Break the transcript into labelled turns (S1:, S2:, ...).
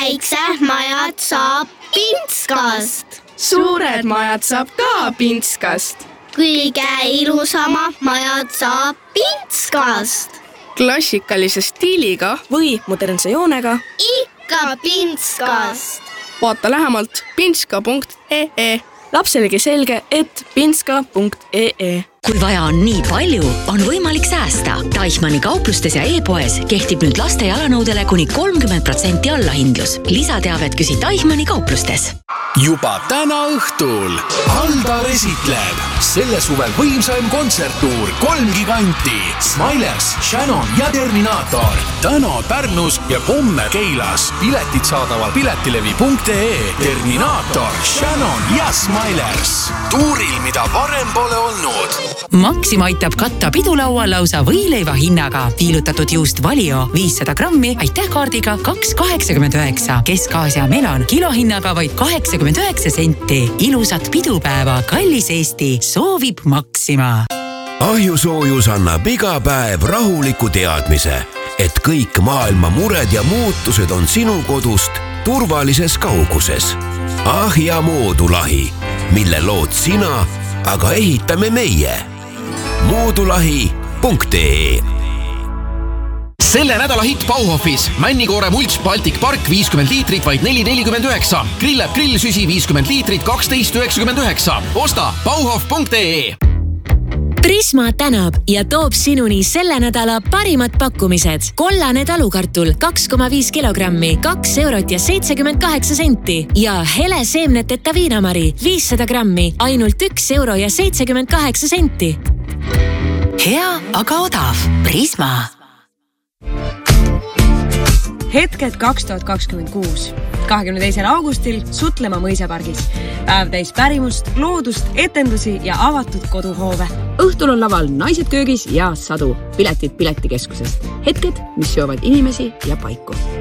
S1: väiksed majad saab Pintskast.
S2: Suured majad saab ka Pintskast.
S1: Kõige ilusamad majad saab Pintskast.
S2: Klassikalise stiiliga
S3: või modernse joonega.
S1: Ikka Pintskast.
S2: Vaata lähemalt pintska.ee.
S3: Lapselegi selge, et pintska.ee.
S4: Kui vaja on nii palju, on võimalik säästa. Deichmanni kauplustes ja e-poes kehtib nüüd laste jalanõudele kuni 30% allahindlus. Lisateavet küsi Deichmanni kauplustes.
S5: Juba täna õhtul Aldar esitleb selle suvel võimsaim kontserttuur 3 giganti Smilers, Shannon ja Terminator. Täna Pärnus ja homme Keilas. Piletid saadaval piletilevi.ee. Terminator, Shannon ja Smilers. Tuuril, mida varem pole olnud.
S6: Maxima aitab katta pidulaua lausa võileiva hinnaga. Viilutatud juust Valio 500 grammi aitähkaardiga 2,89. Kesk-Aasia melon kilohinnaga vaid 89 senti. Ilusat pidupäeva, kallis Eesti, soovib Maxima.
S7: Ahjusoojus annab iga päev rahuliku teadmise, et kõik maailma mured ja muutused on sinu kodust turvalises kauguses. Ahja moodulahi, mille lood sina, aga ehitame meie. Moodulahi.ee.
S8: Selle nädala hitt Bauhofis. Männikoore mults Baltic Park 50 liitrit vaid 4,49. Grillab grillsüsi 50 liitrit 12,99. Osta Bauhof.ee.
S9: Prisma tänab ja toob sinuni selle nädala parimad pakkumised. Kollane talukartul 2,5 kilogrammi, 2 eurot ja 78 senti. Ja hele seemneteta viinamari 500 grammi, ainult 1 euro ja 78 senti.
S6: Hea, aga odav. Prisma.
S10: Hetked 2026. 22. augustil Sutlemaa mõisapargis. Päev täis pärimust, loodust, etendusi ja avatud koduhoove.
S11: Õhtul on laval Naised köögis ja Sadu. Piletid Piletikeskusest. Hetked, mis seovad inimesi ja paiku.